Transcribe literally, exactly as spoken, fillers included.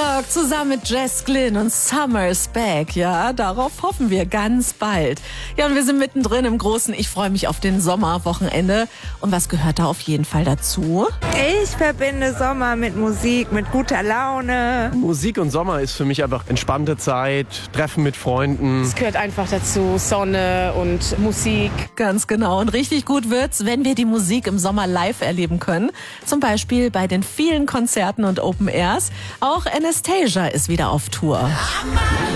Hamburg zusammen mit Jess Glynn und Summer's Back. Ja, darauf hoffen wir ganz bald. Ja, und wir sind mittendrin im großen Ich freue mich auf den Sommerwochenende. Und was gehört da auf jeden Fall dazu? Ich verbinde Sommer mit Musik, mit guter Laune. Musik und Sommer ist für mich einfach entspannte Zeit, Treffen mit Freunden. Es gehört einfach dazu, Sonne und Musik. Ganz genau. Und richtig gut wird's, wenn wir die Musik im Sommer live erleben können. Zum Beispiel bei den vielen Konzerten und Open Airs. Auch Anastasia ist wieder auf Tour.